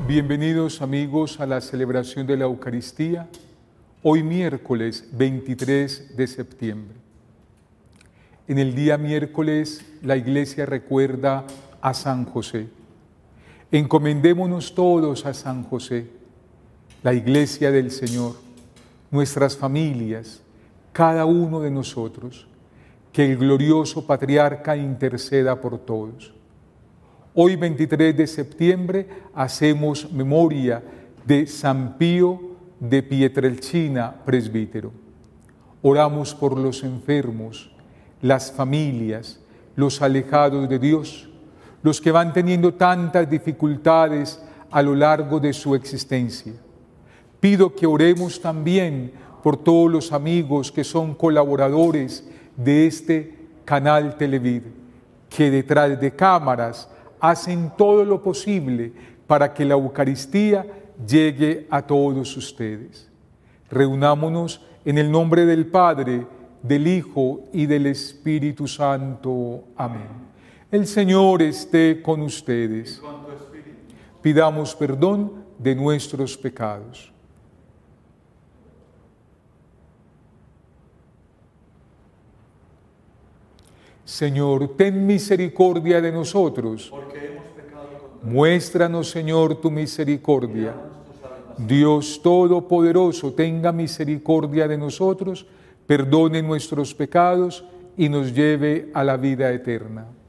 Bienvenidos amigos a la celebración de la Eucaristía, hoy miércoles 23 de septiembre. En el día miércoles la Iglesia recuerda a San José. Encomendémonos todos a San José, la Iglesia del Señor, nuestras familias, cada uno de nosotros, que el glorioso patriarca interceda por todos. Hoy 23 de septiembre hacemos memoria de San Pío de Pietrelcina, presbítero. Oramos por los enfermos, las familias, los alejados de Dios, los que van teniendo tantas dificultades a lo largo de su existencia. Pido que oremos también por todos los amigos que son colaboradores de este canal Televid, que detrás de cámaras hacen todo lo posible para que la Eucaristía llegue a todos ustedes. Reunámonos en el nombre del Padre, del Hijo y del Espíritu Santo. Amén. El Señor esté con ustedes. Pidamos perdón de nuestros pecados. Señor, ten misericordia de nosotros. Porque hemos pecado contra ti. Muéstranos, Señor, tu misericordia. Dios Todopoderoso, tenga misericordia de nosotros, perdone nuestros pecados y nos lleve a la vida eterna.